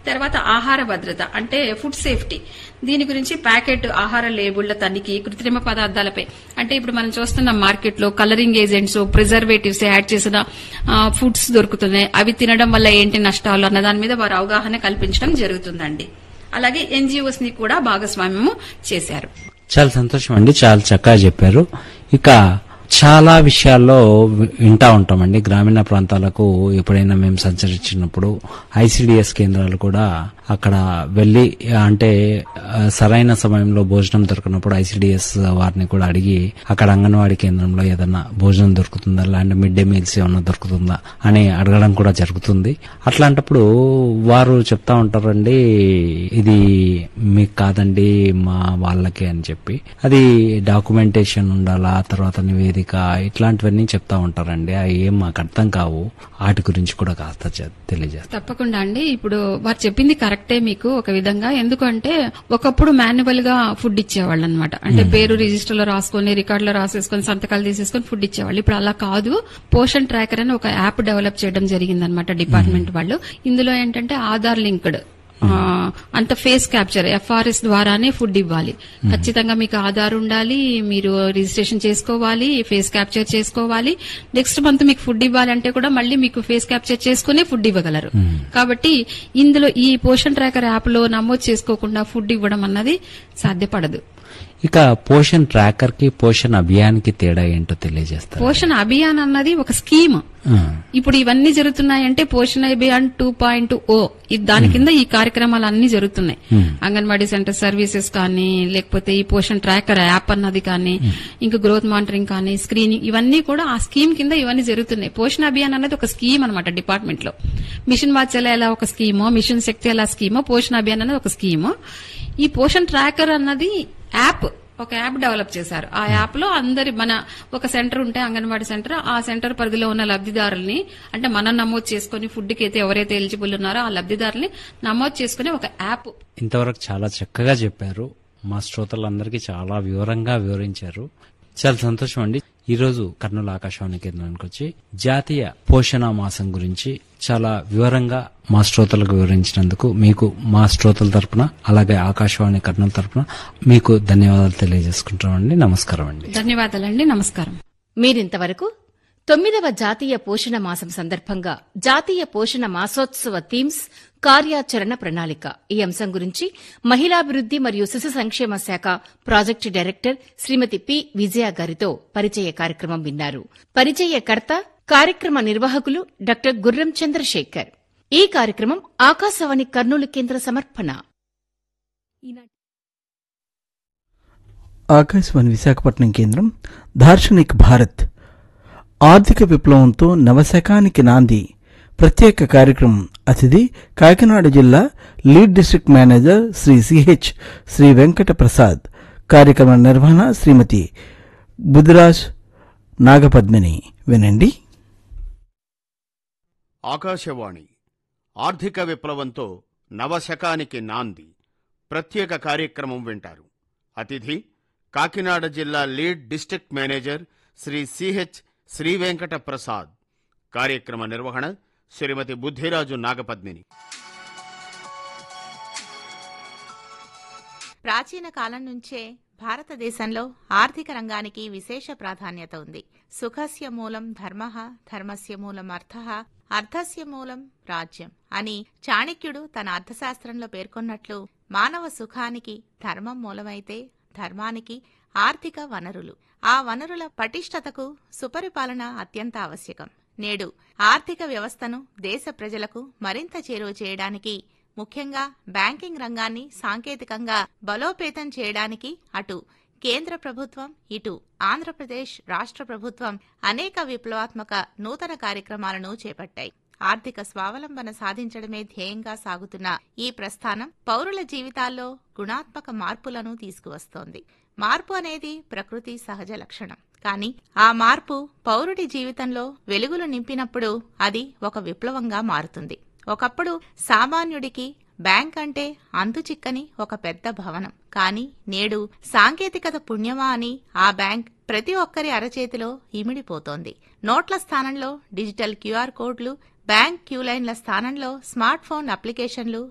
తర్వాత ఆహార భద్రత అంటే ఫుడ్ సేఫ్టీ, దీని గురించి ప్యాకెట్ ఆహార లేబుళ్ల తనిఖీ, కృత్రిమ పదార్థాలపై అంటే ఇప్పుడు మనం చూస్తున్న మార్కెట్ లో కలరింగ్ ఏజెంట్స్, ప్రిజర్వేటివ్స్ యాడ్ చేసిన ఫుడ్స్ దొరుకుతున్నాయి. అవి తినడం వల్ల ఏంటి నష్టాలు అన్న దాని మీద వారు అవగాహన కల్పించడం జరుగుతుందండి. అలాగే ఎన్జిఓస్ ని కూడా భాగస్వామ్యము చేశారు. చాలా సంతోషం అండి, చాలా చక్కగా చెప్పారు. ఇక చాలా విషయాల్లో వింటా ఉంటామండి. గ్రామీణ ప్రాంతాలకు ఎప్పుడైనా మేము సంచరించినప్పుడు ఐసిడిఎస్ కేంద్రాలు కూడా అక్కడ వెళ్లి అంటే సరైన సమయంలో భోజనం దొరికినప్పుడు ఐసిడిఎస్ వారిని కూడా అడిగి అక్కడ అంగన్వాడీ కేంద్రంలో ఏదన్నా భోజనం దొరుకుతుందా, లేదంటే మిడ్ డే మీల్స్ ఏమన్నా దొరుకుతుందా అని అడగడం కూడా జరుగుతుంది. అట్లాంటప్పుడు వారు చెప్తా ఉంటారండి, ఇది మీకు కాదండి మా వాళ్ళకి అని చెప్పి. అది డాక్యుమెంటేషన్ ఉండాలా, తర్వాత నివేదిక, ఇట్లాంటివన్నీ చెప్తా ఉంటారండి. అవి ఏం మాకు అర్థం కావు. వాటి గురించి కూడా కాస్త తెలియజేస్తారు. తప్పకుండా అండి. ఇప్పుడు వారు చెప్పింది కరెక్టే మీకు ఒక విధంగా. ఎందుకంటే ఒకప్పుడు మాన్యువల్ గా ఫుడ్ ఇచ్చేవాళ్ళు అనమాట. అంటే పేరు రిజిస్టర్ లో రాసుకొని, రికార్డ్ లో రాసేసుకొని, సంతకాలు తీసేసుకొని ఫుడ్ ఇచ్చేవాళ్ళు. ఇప్పుడు అలా కాదు. పోషన్ ట్రాకర్ అని ఒక యాప్ డెవలప్ చేయడం జరిగిందనమాట డిపార్ట్మెంట్ వాళ్ళు. ఇందులో ఏంటంటే ఆధార్ లింక్డ్ అంత ఫేస్ క్యాప్చర్ ఎఫ్ఆర్ఎస్ ద్వారానే ఫుడ్ ఇవ్వాలి. ఖచ్చితంగా మీకు ఆధార్ ఉండాలి, మీరు రిజిస్ట్రేషన్ చేసుకోవాలి, ఫేస్ క్యాప్చర్ చేసుకోవాలి. నెక్స్ట్ మంత్ మీకు ఫుడ్ ఇవ్వాలంటే కూడా మళ్ళీ మీకు ఫేస్ క్యాప్చర్ చేసుకునే ఫుడ్ ఇవ్వగలరు. కాబట్టి ఇందులో ఈ పోషన్ ట్రాకర్ యాప్ లో నమోదు చేసుకోకుండా ఫుడ్ ఇవ్వడం అన్నది సాధ్యపడదు. ఇక పోషన్ ట్రాకర్ కి పోషన్ అభియాన్ కి తేడా ఏంటో తెలియజేస్తారు. పోషన్ అభియాన్ అన్నది ఒక స్కీమ్. ఇప్పుడు ఇవన్నీ జరుగుతున్నాయంటే పోషన్ అభియాన్ 2.0 దాని కింద ఈ కార్యక్రమాలు అన్ని జరుగుతున్నాయి. అంగన్వాడీ సెంటర్ సర్వీసెస్ కానీ, లేకపోతే ఈ పోషన్ ట్రాకర్ యాప్ అన్నది కానీ, ఇంకా గ్రోత్ మానిటరింగ్ కానీ, స్క్రీనింగ్, ఇవన్నీ కూడా ఆ స్కీమ్ కింద ఇవన్నీ జరుగుతున్నాయి. పోషన్ అభియాన్ అన్నది ఒక స్కీమ్ అనమాట డిపార్ట్మెంట్ లో. మిషన్ వాత్సల్య ఎలా ఒక స్కీమో, మిషన్ శక్తి ఎలా స్కీమో, పోషన్ అభియాన్ అనేది ఒక స్కీము. ఈ పోషన్ ట్రాకర్ అన్నది యాప్, ఒక యాప్ డెవలప్ చేశారు. ఆ యాప్ లో అందరి మన ఒక సెంటర్ ఉంటే అంగన్వాడీ సెంటర్, ఆ సెంటర్ పరిధిలో ఉన్న లబ్దిదారుల్ని అంటే మనం నమోదు చేసుకుని ఫుడ్ కి అయితే ఎవరైతే ఎలిజిబుల్ ఉన్నారో ఆ లబ్దిదారుల్ని నమోదు చేసుకుని ఒక యాప్. ఇంతవరకు చాలా చక్కగా చెప్పారు. మా శ్రోతలందరికీ చాలా వివరంగా వివరించారు. చాలా సంతోషం అండి. ఈ రోజు కర్నూలు ఆకాశవాణి కేంద్రానికి వచ్చి జాతీయ పోషణ మాసం గురించి చాలా వివరంగా మా శ్రోతలకు వివరించినందుకు మీకు మా శ్రోతల తరపున, అలాగే ఆకాశవాణి కర్నూలు తరపున మీకు ధన్యవాదాలు తెలియజేసుకుంటామండి. నమస్కారం అండి. ధన్యవాదాలండి. నమస్కారం. మీరింతవరకు 9వ జాతీయ పోషణ మాసం సందర్భంగా జాతీయ పోషణ మాసోత్సవ థీమ్స్, కార్యాచరణ ప్రణాళిక ఈ అంశం గురించి మహిళాభివృద్ది మరియు శిశు సంక్షేమ శాఖ ప్రాజెక్టు డైరెక్టర్ శ్రీమతి పి. విజయ గారితో పరిచయ కార్యక్రమం విన్నారు. పరిచయకర్త, కార్యక్రమ నిర్వాహకులు డాక్టర్ గుర్రం చంద్రశేఖర్. ఈ కార్యక్రమం ఆకాశవాణి కర్నూలు కేంద్ర సమర్పణ. ఆకాశవాణి విశాఖపట్నం కేంద్రం. దార్శనిక్ భారత్ ఆర్థిక విప్లవంతో నవశకానికి నాంది ప్రత్యేక కార్యక్రమం. అతిథి కాకినాడ జిల్లా lead district manager Shri CH Shri Venkata Prasad. కార్యక్రమ నిర్వహణ శ్రీమతి బుద్రాజ్ నాగపద్మిని. వినండి. ఆకాశవాణి ఆర్థిక విప్లవంతో నవశకానికి నాంది ప్రత్యేక కార్యక్రమం వింటారు. అతిథి కాకినాడ జిల్లా lead district manager Shri CH Shri Venkata Prasad. కార్యక్రమ నిర్వహణ శ్రీమతి బుద్ధిరాజు నాగపద్మిని. ప్రాచీన కాలం నుంచే భారతదేశంలో ఆర్థిక రంగానికి విశేష ప్రాధాన్యత ఉంది. సుఖస్య మూలం ధర్మః, ధర్మస్య మూలం అర్థః, అర్థస్య మూలం రాజ్యం అని చాణక్యుడు తన అర్థశాస్త్రంలో పేర్కొన్నట్లు మానవ సుఖానికి ధర్మం మూలమైతే ధర్మానికి ఆర్థిక వనరులు, ఆ వనరుల పటిష్టతకు సుపరిపాలన అత్యంత ఆవశ్యకం. నేడు ఆర్థిక వ్యవస్థను దేశ ప్రజలకు మరింత చేరువ చేయడానికి, ముఖ్యంగా బ్యాంకింగ్ రంగాన్ని సాంకేతికంగా బలోపేతం చేయడానికి అటు కేంద్ర ప్రభుత్వం, ఇటు ఆంధ్రప్రదేశ్ రాష్ట్ర ప్రభుత్వం అనేక విప్లవాత్మక నూతన కార్యక్రమాలను చేపట్టాయి. ఆర్థిక స్వావలంబన సాధించడమే ధ్యేయంగా సాగుతున్న ఈ ప్రస్థానం పౌరుల జీవితాల్లో గుణాత్మక మార్పులను తీసుకువస్తోంది. మార్పు అనేది ప్రకృతి సహజ లక్షణం. కానీ ఆ మార్పు పౌరుడి జీవితంలో వెలుగులు నింపినప్పుడు అది ఒక విప్లవంగా మారుతుంది. ఒకప్పుడు సామాన్యుడికి బ్యాంక్ అంటే అంతుచిక్కని ఒక పెద్ద భవనం. కానీ నేడు సాంకేతికత పుణ్యమా అని ఆ బ్యాంక్ ప్రతి ఒక్కరి అరచేతిలో ఇమిడిపోతోంది. నోట్ల స్థానంలో డిజిటల్ క్యూఆర్ కోడ్లు, బ్యాంక్ క్యూలైన్ల స్థానంలో స్మార్ట్ ఫోన్ అప్లికేషన్లు